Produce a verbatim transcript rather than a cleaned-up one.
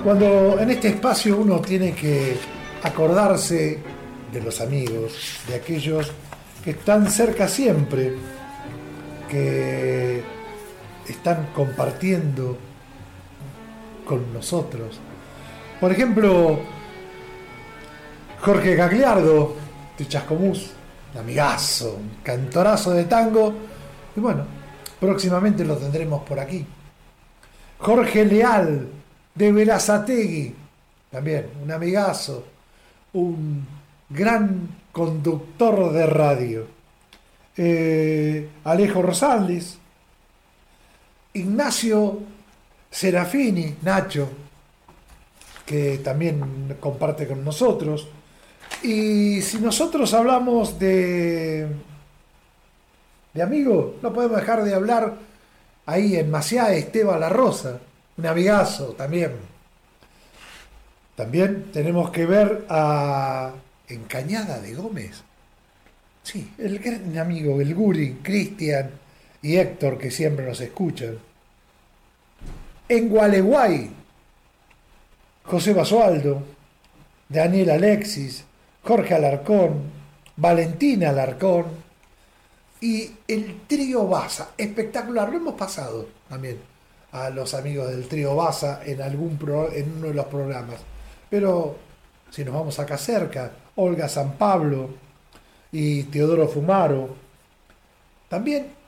Cuando en este espacio uno tiene que acordarse de los amigos, de aquellos que están cerca siempre, que están compartiendo con nosotros. Por ejemplo, Jorge Gagliardo, de Chascomús, un amigazo, un cantorazo de tango, y bueno, próximamente lo tendremos por aquí. Jorge Leal, de Berazategui, también un amigazo, un gran conductor de radio. Eh, Alejo Rosales, Ignacio Serafini, Nacho, que también comparte con nosotros. Y si nosotros hablamos de, de amigo, no podemos dejar de hablar ahí en Maciá, Esteban La Rosa, un amigazo también. También tenemos que ver a en Cañada de Gómez. Sí, el gran amigo, el Guri, Cristian y Héctor, que siempre nos escuchan. En Gualeguay, José Basualdo, Daniel Alexis, Jorge Alarcón, Valentina Alarcón y el Trío Baza. Espectacular, lo hemos pasado también a los amigos del Trío Baza en, algún pro, en uno de los programas. Pero si nos vamos acá cerca, Olga San Pablo y Teodoro Fumaro. También